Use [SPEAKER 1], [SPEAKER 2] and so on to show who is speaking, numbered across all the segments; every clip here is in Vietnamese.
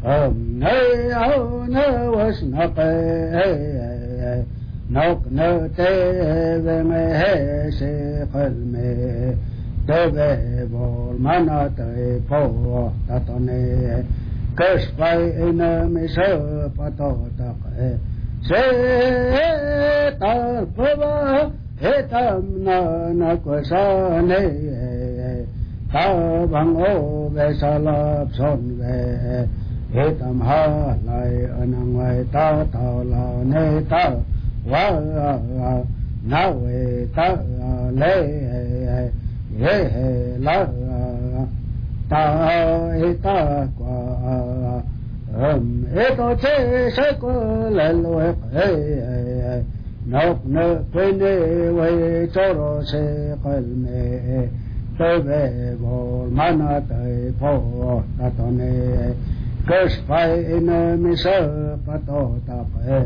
[SPEAKER 1] Nay áo nơ was na pe nok nơ te ve me he se khel me te ve bol mana te po ta to ne kes pai ina me se pa to ta se ta pa he tam na ko sa ne ta bang o ve sa la son ve he tam ha lai anang vai ta ta la ne ta wa na we ta le he la ta he ta qua e to che se ko le lo he nok ne pe ne we cho ro se qal me te ve bol mana te po ta to ne kes pai in mi se pa to ta pe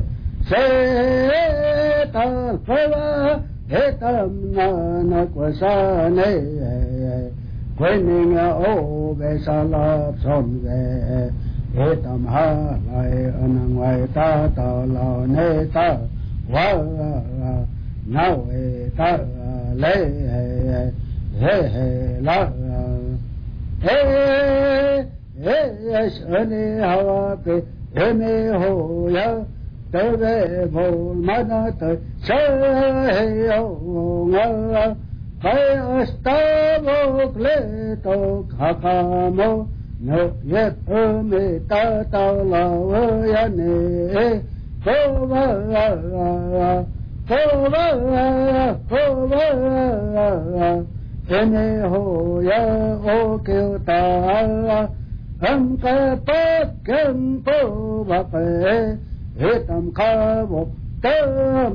[SPEAKER 1] se ta pa he tam na kwa sa ne quên mình ô về sa la son về he tam ha lai an ngoài ta ta la ne ta wa na we ta le he la he shani hawa pe he me ho ya te ve bol mana te se he o nga kai asta mo kle to khakamo no yet me ta ta la ya ne ko va ene ho ya o ke ta am ka pa kem po va pe he tam kha bo ta